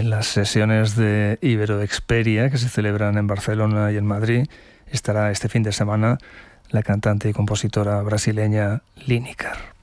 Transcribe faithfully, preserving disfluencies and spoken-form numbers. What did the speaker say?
En las sesiones de Iberoexperia, que se celebran en Barcelona y en Madrid, estará este fin de semana la cantante y compositora brasileña Lineker.